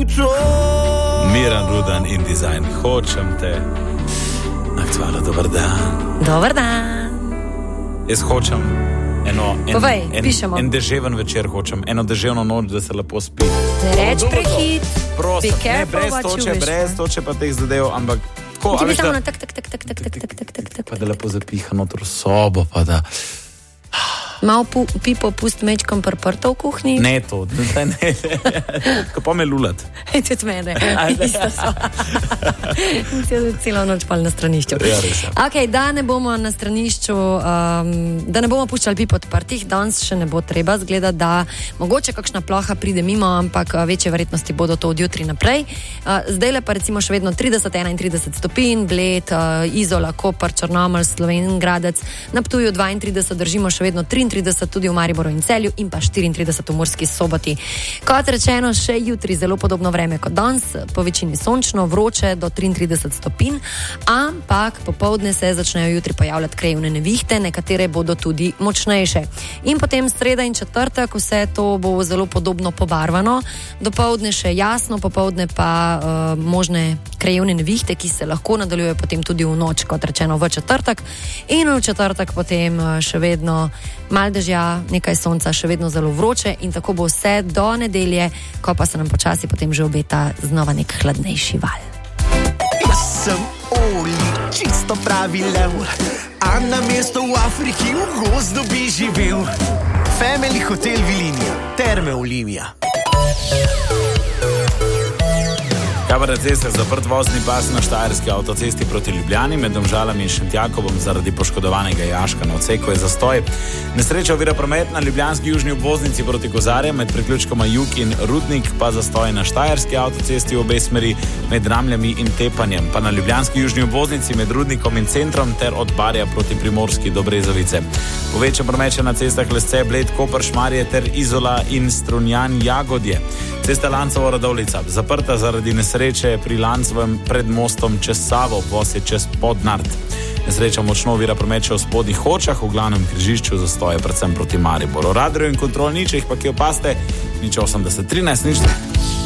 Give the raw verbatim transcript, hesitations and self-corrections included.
Miran Rudan in Design. Hočem te. Aktualno, dober dan. Dober dan. Jaz hočem eno, en, Povej, en, pišemo. en deževen večer hočem. Eno deževno noč, da se lepo spi. Ne reč prehit. Prosim, Be ne, careful brez what you toče, wish brez for. toče pa teh zadev, ampak tako, Ti a bi veš, samo da, na tak, tak, tak, tak, tak, tak, tak, tak, tak, tak. pa da lepo zapiha noter v sobo, pa da... Malo pu, pipo pust mečkom prprto v kuhinji. Ne to, ne, ne, ko pa me lulat. Tudi mene, isto so. Celo noč pa na stranišču. Ja, res je. Ok, da ne bomo na stranišču, um, da ne bomo puščali pip odprtih, danes še ne bo treba, zgleda, da mogoče kakšna ploha pride mimo, ampak uh, večje verjetnosti bodo to od jutri naprej. Uh, zdaj le pa recimo še vedno trideset, enaintrideset stopinj, Bled, uh, Izola, Koper, Črnomelj, Slovenj Gradec, na Ptuju dvaintrideset, držimo še vedno triintrideset tudi v Mariboru in Celju in pa štiriintrideset v Murski Soboti. Kot rečeno, še jutri zelo podobno vreme kot danes, po večini sončno, vroče do triintrideset stopinj, ampak popoldne se začnejo jutri pojavljati krajevne nevihte, nekatere bodo tudi močnejše. In potem sreda in četrtek, vse to bo zelo podobno pobarvano, dopoldne še jasno, popoldne pa uh, možne krajevne nevihte, ki se lahko nadaljujejo potem tudi v noč, kot rečeno v četrtek, in v četrtek potem uh, še vedno mal dežja, nekaj sonca, še vedno zelo vroče in tako bo vse do nedelje, ko pa se nam počasi potem že obeta znova nek hladnejši val. Jaz sem Oli, čisto pravi lev, a na mesto v Afriki v gozdu bi živel. Family Hotel Vilinija, Terme Olimija. Kabarna cesta je zaprt vozni pas na štajerski avtocesti proti Ljubljani, med Domžalami in Šentjakobom zaradi poškodovanega jaška na odseku je zastoj. Nesreča ovira promet na ljubljanski južni obvoznici proti Kozarjem, med priključkoma Jug in Rudnik pa zastoj na štajerski avtocesti v obe smeri med Ramljami in Tepanjem, pa na ljubljanski južni obvoznici med Rudnikom in Centrom ter od Barja proti Primorski do Brezovice. Povečan promet na cestah Lesce, Bled, Koper, Šmarje ter Izola in Strunjan Jagodje. Cesta Lancovo-Radovljica zaprta zaradi nesreče pri Lancovem pred mostom čez Savo, voz je čez Podnart. Nesreča močno ovira promet v spodnjih Hočah, v glavnem križišču zastoje predvsem proti Mariboru. Radio in kontrol nič, jih pa ki opaste, nič osemdeset trinajst, nič.